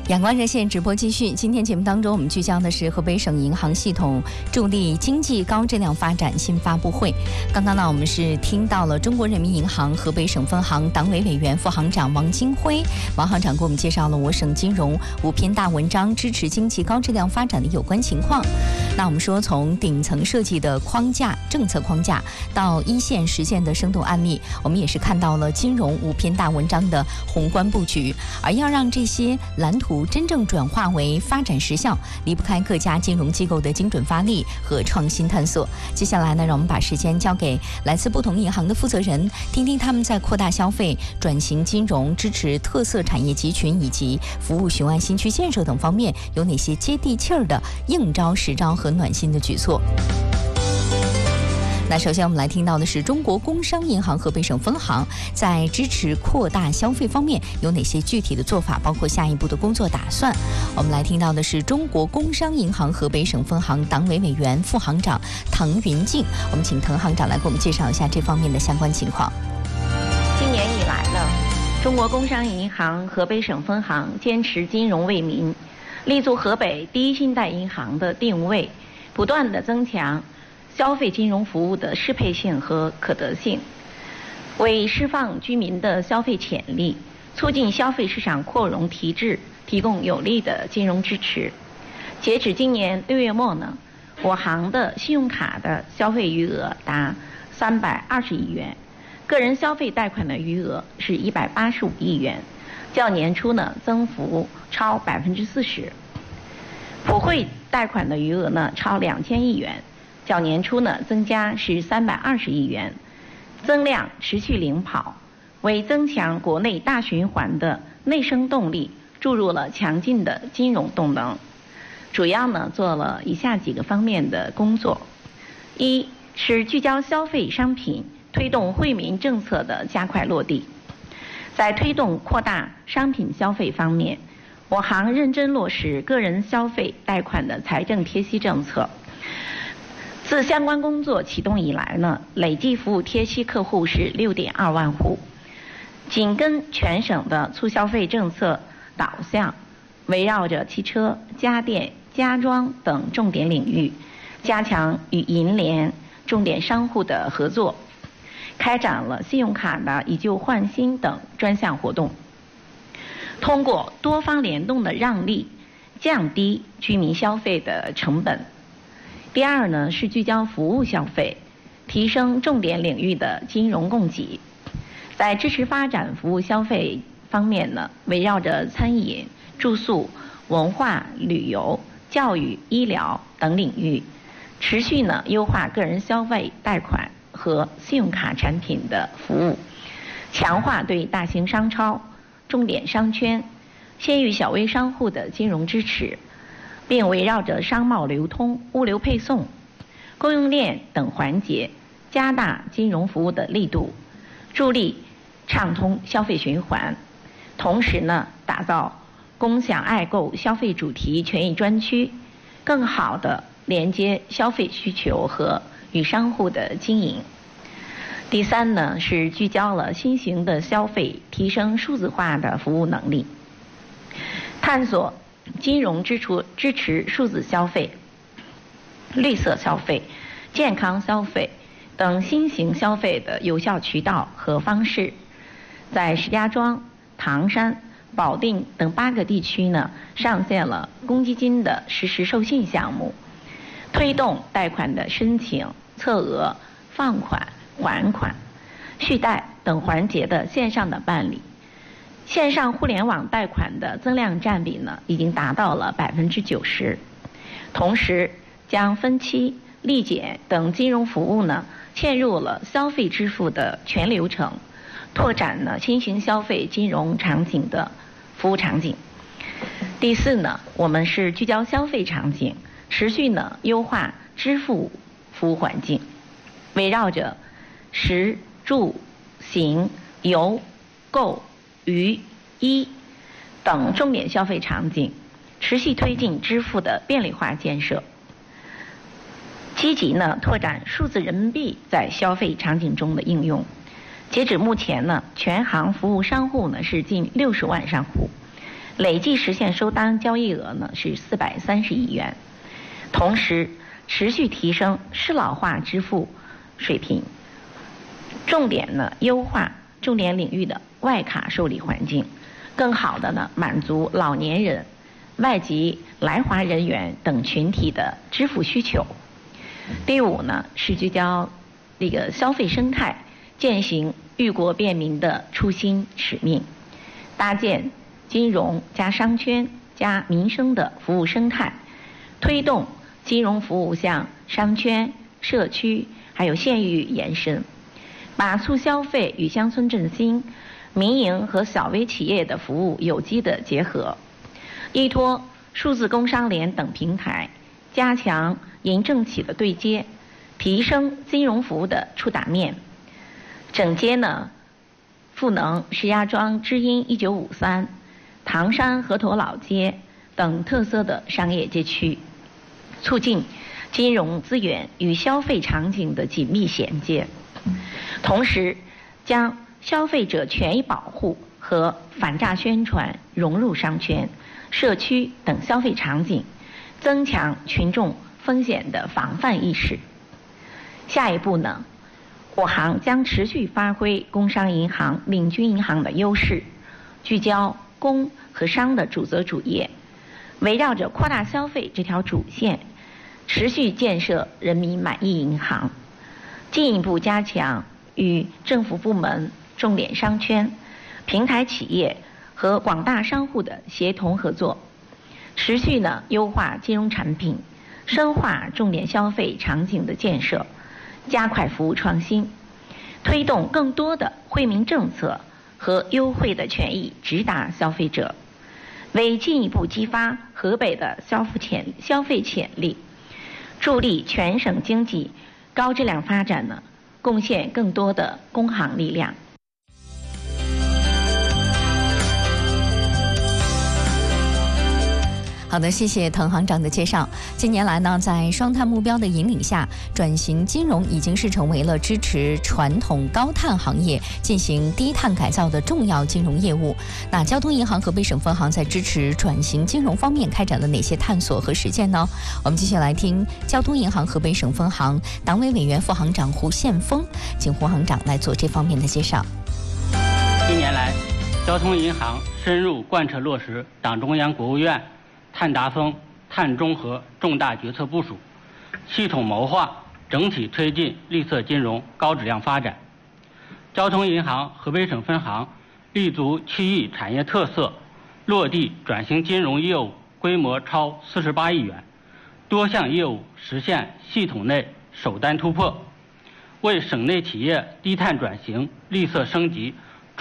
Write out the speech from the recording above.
阳光热线直播继续。今天节目当中，我们聚焦的是河北省银行系统助力经济高质量发展新发布会。刚刚呢，我们是听到了中国人民银行河北省分行党委委员、副行长王金辉，王行长给我们介绍了我省金融5篇大文章支持经济高质量发展的有关情况。那我们说，从顶层设计的框架、政策框架到一线实现的生动案例，我们也是看到了金融5篇大文章的宏观布局。而要让这些蓝图真正转化为发展实效，离不开各家金融机构的精准发力和创新探索。接下来呢，让我们把时间交给来自不同银行的负责人，听听他们在扩大消费、转型金融、支持特色产业集群以及服务雄安新区建设等方面有哪些接地气儿的应招实招和暖心的举措。那首先我们来听到的是中国工商银行河北省分行在支持扩大消费方面有哪些具体的做法，包括下一步的工作打算。我们来听到的是中国工商银行河北省分行党委委员、副行长滕云静，我们请滕行长来给我们介绍一下这方面的相关情况。 今年以来呢，中国工商银行河北省分行坚持金融为民，立足河北第一信贷银行的定位，不断地增强消费金融服务的适配性和可得性，为释放居民的消费潜力，促进消费市场扩容提质提供有力的金融支持。截止今年6月末呢，我行的信用卡的消费余额达320亿元，个人消费贷款的余额是185亿元，较年初呢增幅超40%。普惠贷款的余额呢超2000亿元。较年初呢增加是320亿元，增量持续领跑，为增强国内大循环的内生动力注入了强劲的金融动能。主要呢做了以下几个方面的工作：一是聚焦消费商品，推动惠民政策的加快落地。在推动扩大商品消费方面，我行认真落实个人消费贷款的财政贴息政策。自相关工作启动以来呢，累计服务贴息客户是6.2万户。紧跟全省的促消费政策导向，围绕着汽车、家电、家装等重点领域，加强与银联、重点商户的合作，开展了信用卡的以旧换新等专项活动，通过多方联动的让利，降低居民消费的成本。第二呢是聚焦服务消费，提升重点领域的金融供给。在支持发展服务消费方面呢，围绕着餐饮、住宿、文化、旅游、教育、医疗等领域，持续呢优化个人消费贷款和信用卡产品的服务，强化对大型商超、重点商圈、县域小微商户的金融支持，并围绕着商贸流通、物流配送、供应链等环节加大金融服务的力度，助力畅通消费循环。同时呢，打造共享爱购消费主题权益专区，更好地连接消费需求和与商户的经营。第三呢，是聚焦了新型的消费，提升数字化的服务能力，探索金融支持数字消费、绿色消费、健康消费等新型消费的有效渠道和方式。在石家庄、唐山、保定等8个地区呢，上线了公积金的实时授信项目，推动贷款的申请、测额、放款、还款、续贷等环节的线上的办理。线上互联网贷款的增量占比呢，已经达到了90%。同时，将分期、立减等金融服务呢，嵌入了消费支付的全流程，拓展了新型消费金融场景的服务场景。第四呢，我们是聚焦消费场景，持续呢优化支付服务环境，围绕着食、住、行、游、购、娱、医等重点消费场景，持续推进支付的便利化建设，积极呢拓展数字人民币在消费场景中的应用。截止目前呢，全行服务商户呢是近60万商户， 累计实现收单交易额呢是430亿元，同时持续提升适老化支付水平，重点呢优化重点领域的外卡受理环境，更好的呢满足老年人、外籍来华人员等群体的支付需求。第五呢是聚焦这个消费生态，践行裕国便民的初心使命，搭建金融加商圈加民生的服务生态，推动金融服务向商圈、社区还有县域延伸，把促消费与乡村振兴、民营和小微企业的服务有机的结合，依托数字工商联等平台，加强银政企的对接，提升金融服务的触达面，整接呢赋能石家庄知音1953、唐山河头老街等特色的商业街区，促进金融资源与消费场景的紧密衔接，同时将消费者权益保护和反诈宣传融入商圈、社区等消费场景，增强群众风险的防范意识。下一步呢，我行将持续发挥工商银行领军银行的优势，聚焦工和商的主责主业，围绕着扩大消费这条主线，持续建设人民满意银行，进一步加强与政府部门、重点商圈、平台企业和广大商户的协同合作，持续呢优化金融产品，深化重点消费场景的建设，加快服务创新，推动更多的惠民政策和优惠的权益直达消费者，为进一步激发河北的消费潜力，助力全省经济高质量发展呢，贡献更多的工行力量。 好的，谢谢滕行长的介绍。近年来呢，在双碳目标的引领下，转型金融已经是成为了支持传统高碳行业进行低碳改造的重要金融业务。那交通银行河北省分行在支持转型金融方面开展了哪些探索和实践呢？我们继续来听交通银行河北省分行党委委员、副行长胡宪峰，请胡行长来做这方面的介绍。 近年来，交通银行深入贯彻落实党中央、国务院碳达峰、碳中和重大决策部署，系统谋划整体推进绿色金融高质量发展。交通银行河北省分行立足区域产业特色，落地转型金融业务规模超48亿元，多项业务实现系统内首单突破，为省内企业低碳转型、绿色升级